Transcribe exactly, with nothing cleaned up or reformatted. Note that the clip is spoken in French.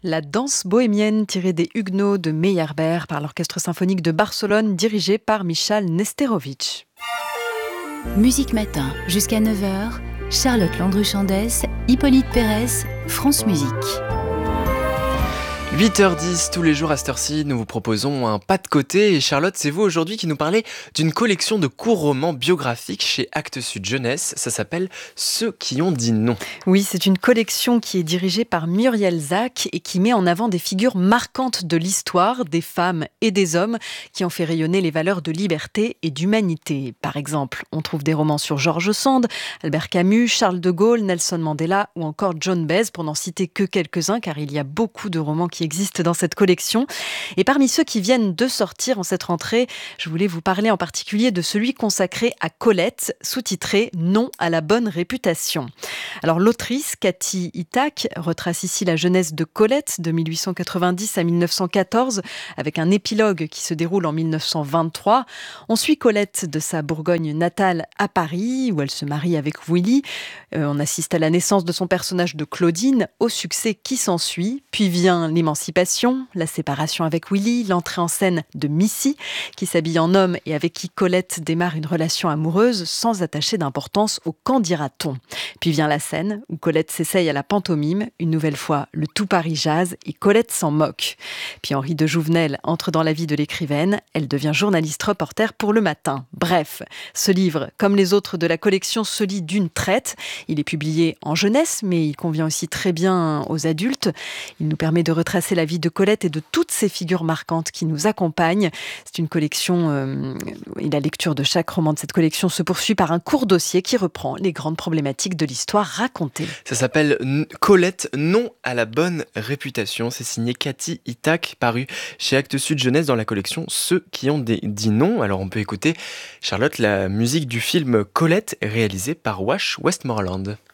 La danse bohémienne tirée des Huguenots de Meyerbeer par l'Orchestre symphonique de Barcelone dirigé par Michal Nesterovic. Musique Matin, jusqu'à neuf heures, Charlotte Landru-Chandès, Hippolyte Pérez, France Musique. huit heures dix, tous les jours à cette heure-ci, nous vous proposons un pas de côté. Et Charlotte, c'est vous aujourd'hui qui nous parlez d'une collection de courts romans biographiques chez Actes Sud Jeunesse. Ça s'appelle « Ceux qui ont dit non ». Oui, c'est une collection qui est dirigée par Muriel Zac et qui met en avant des figures marquantes de l'histoire, des femmes et des hommes qui ont fait rayonner les valeurs de liberté et d'humanité. Par exemple, on trouve des romans sur George Sand, Albert Camus, Charles de Gaulle, Nelson Mandela ou encore John Baez, pour n'en citer que quelques-uns, car il y a beaucoup de romans qui existe dans cette collection. Et parmi ceux qui viennent de sortir en cette rentrée, je voulais vous parler en particulier de celui consacré à Colette, sous-titré « Non à la bonne réputation ». Alors l'autrice, Cathy Itac, retrace ici la jeunesse de Colette de mille huit cent quatre-vingt-dix à mille neuf cent quatorze, avec un épilogue qui se déroule en mille neuf cent vingt-trois. On suit Colette de sa Bourgogne natale à Paris, où elle se marie avec Willy. Euh, on assiste à la naissance de son personnage de Claudine, au succès qui s'ensuit, puis vient l'émancipation, la séparation avec Willy, l'entrée en scène de Missy, qui s'habille en homme et avec qui Colette démarre une relation amoureuse sans attacher d'importance au qu'en dira-t-on. Puis vient la scène où Colette s'essaye à la pantomime, une nouvelle fois le tout Paris jazz et Colette s'en moque. Puis Henri de Jouvenel entre dans la vie de l'écrivaine, elle devient journaliste reporter pour Le Matin. Bref, ce livre, comme les autres de la collection, se lit d'une traite. Il est publié en jeunesse, mais il convient aussi très bien aux adultes. Il nous permet de retracer la vie de Colette et de toutes ces figures marquantes qui nous accompagnent. C'est une collection, euh, et la lecture de chaque roman de cette collection se poursuit par un court dossier qui reprend les grandes problématiques de l'histoire racontée. Ça s'appelle N- Colette, non à la bonne réputation. C'est signé Cathy Itac, paru chez Actes Sud Jeunesse dans la collection Ceux qui ont des- dit non. Alors on peut écouter, Charlotte, la musique du film Colette réalisée par Wash Westmoreland.